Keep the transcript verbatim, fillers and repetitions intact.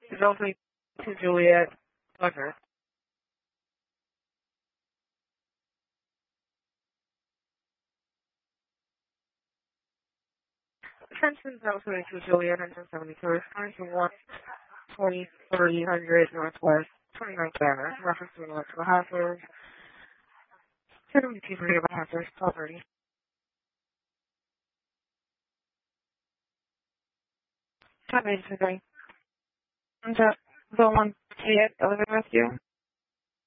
Delta to Juliet, Pleasure. Attention Delta to Juliet, one seventy-first, ninety-one, twenty-three hundred Northwest, twenty-ninth Banner, reference to electrical hazard, seventy-two for hazard, twelve thirty. Time is today. The, the one to get elevator rescue.